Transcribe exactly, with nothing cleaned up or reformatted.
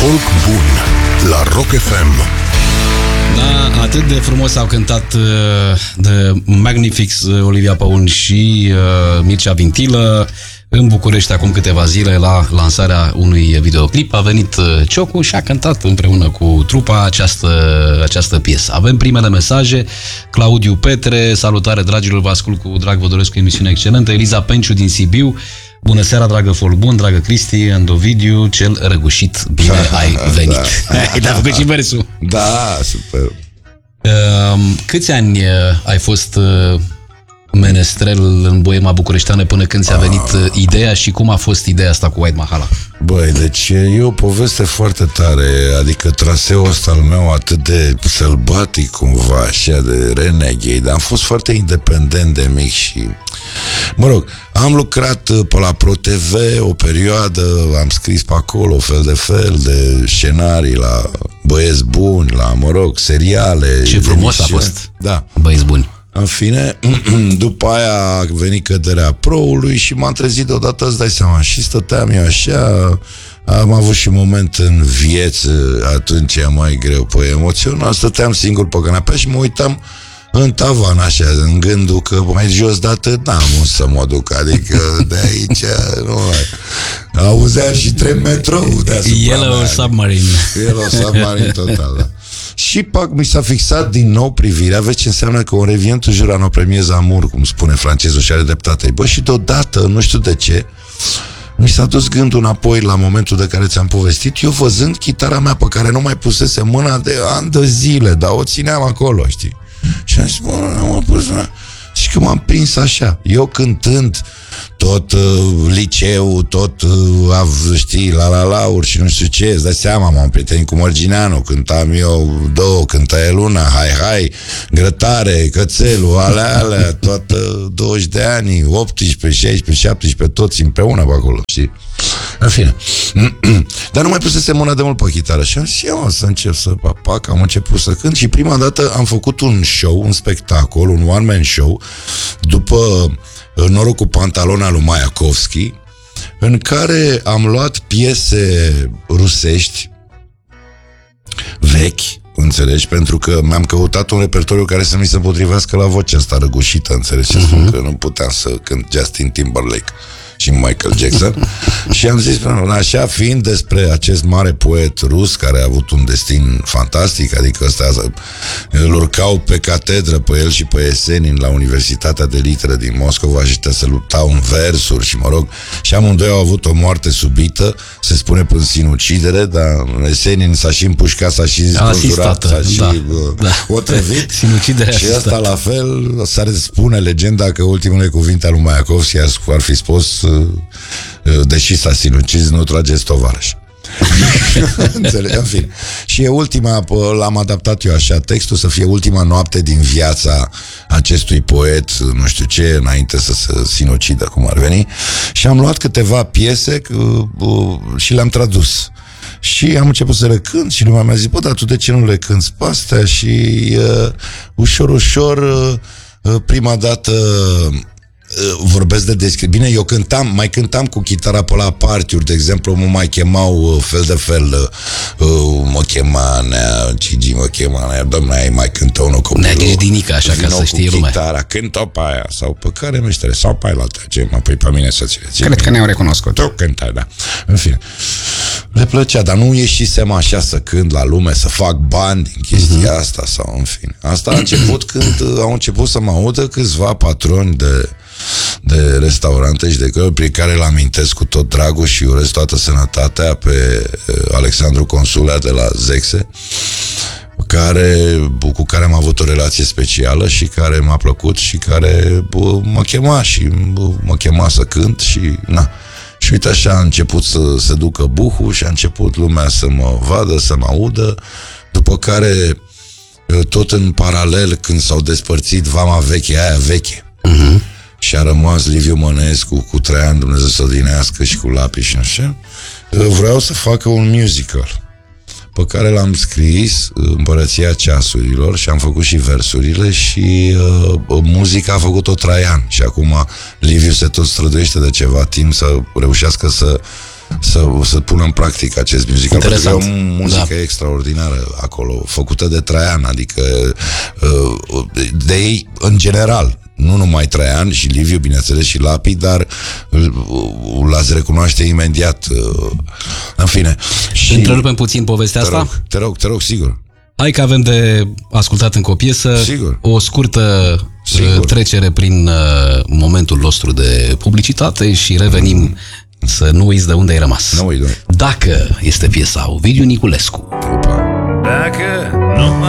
Folk bun la Rock F M. Da, atât de frumos au cântat uh, de Magnifics, uh, Olivia Păun și uh, Mircea Vintilă în București acum câteva zile la lansarea unui videoclip. A venit uh, Ciocu și a cântat împreună cu trupa această, această piesă. Avem primele mesaje. Claudiu Petre: salutare dragilor, vă ascult cu drag, vă doresc o emisiune excelentă. Eliza Penciu din Sibiu: bună seara, dragă Folbun, dragă Cristi, în Ovidiu, cel răgușit, bine ai venit. Da. Te-a făcut și versul. Da, super. Uh, câți ani uh, ai fost uh, menestrel în boema bucureșteană până când ți-a venit uh, ideea și cum a fost ideea asta cu White Mahala? Băi, deci e o poveste foarte tare, adică traseul ăsta al meu atât de sălbatic cumva, așa de renegade, dar am fost foarte independent de mic și, mă rog, am lucrat pe la Pro T V o perioadă, am scris pe acolo fel de fel de scenarii la Băieți Buni, la, mă rog, seriale. Ce frumos a fost. Da. Băieți Buni. În fine, după aia a venit căderea Pro-ului și m-am trezit deodată, îți dai seama, și stăteam eu așa. Am avut și moment în viață, atunci e mai greu, pe emoțional, stăteam singur pe canapea și mă uitam în tavan așa, în gândul că mai jos de atât n-am un să mă duc, adică de aici nu mai... Auzeam și trei metrou deasupra Yellow mea, Submarine. Yellow Submarine total, da. Și pac, mi s-a fixat din nou privirea. Vezi ce înseamnă că un revient toujours la nos premiers amours, cum spune francezul și are dreptate. Bă, și deodată, nu știu de ce, mi s-a dus gândul înapoi la momentul de care ți-am povestit, eu văzând chitara mea pe care nu mai pusese mâna de ani de zile, dar o țineam acolo, știi? Și am zis, bă, nu am pus mâna. Și că m-am prins așa, eu cântând tot uh, liceu, tot, uh, știi, la la lauri și nu știu ce, îți dai seama, m-am prietenit cu Mărgineanu, cântam eu două, cânta Eluna, hai, hai, grătare, cățelul, alea, alea, toată douăzeci de ani, optsprezece, șaisprezece, șaptesprezece, toți împreună pe acolo, știi? În fine. Dar nu mai pusese mâna de mult pe chitară și am zis, eu să încep să papac, am început să cânt și prima dată am făcut un show, un spectacol, un one-man show, după Norul cu pantaloni al lui Mayakovski, în care am luat piese rusești vechi, înțelegi, pentru că mi-am căutat un repertoriu care să mi se potrivească la vocea asta răgușită, înțelegi, uh-huh. Spun că nu puteam să cânt Justin Timberlake și Michael Jackson. Și am zis, așa, fiind despre acest mare poet rus care a avut un destin fantastic, adică ăsta îl urcau pe catedră pe el și pe Esenin la Universitatea de Litere din Moscova și ăștia se luptau în versuri și, mă rog, și amândoi au avut o moarte subită, se spune până sinucidere, dar Esenin s-a și împușcat, s-a și torturat, s-a și da, da. otrăvit. Sinucidere și asta la fel, s-ar spune legenda că ultimele cuvinte al lui Mayakovski ar fi spus, deși s-a sinucis, nu trageți tovarăși. Înțeleg, în fine. Și e ultima, l-am adaptat eu așa, textul să fie ultima noapte din viața acestui poet, nu știu ce, înainte să se sinucidă, cum ar veni. Și am luat câteva piese și le-am tradus. Și am început să le cânt și lumea mi-a zis, bă, dar tu de ce nu le cânti pe astea? Și uh, ușor, ușor, uh, prima dată vorbesc de descriere. Bine, eu cântam, mai cântam cu chitara pe la partiuri, de exemplu, mă mai chemau fel de fel, uh, mă chema Nea Gigi, mă chema Nea, doamna, ai mai cântă unul copilul. Nea Ghidinica, așa, ca să știe lumea. Chitara, cântă pe aia, sau pe care meștere, sau pe aia la altă, ce mă pui pe mine să ți le ții. Cred că ne-au recunoscut. Tu cântai, da. În fine. Le plăcea, dar nu ieșisem așa să cânt la lume, să fac bani din chestia uh-huh. asta, sau în fine. Asta a început când au început să mă audă câțiva patroni de de restaurante și de cărări prin care îl amintesc cu tot dragul și urez toată sănătatea pe Alexandru Consulea de la Zexe, care, cu care am avut o relație specială și care m-a plăcut și care mă chema și mă chema să cânt și na. Și uite așa a început să se ducă buhul și a început lumea să mă vadă, să mă audă, după care tot în paralel, când s-au despărțit Vama Veche, aia veche, uh-huh. și a rămas Liviu Mănescu cu Traian, Dumnezeu să odinească, și cu Lapi și așa, vreau să facă un musical pe care l-am scris, Împărăția Ceasurilor, și am făcut și versurile și uh, muzica a făcut-o Traian și acum Liviu se tot străduiește de ceva timp să reușească să să, să pună în practică acest musical. Interesant. Pentru că e o muzică Da. extraordinară acolo, făcută de Traian, adică de ei în general. Nu numai Traian și Liviu, bineînțeles, și Lapi, dar l-ați recunoaște imediat. În fine. Și Întrerupem puțin povestea te asta? rog, te rog, te rog, sigur. Hai că avem de ascultat încă o piesă. Sigur. O scurtă Sigur. trecere prin uh, momentul nostru de publicitate și revenim mm. să nu uiți de unde ai rămas. Nu uit, Dacă este piesa Ovidiu Niculescu. Opa. Dacă nu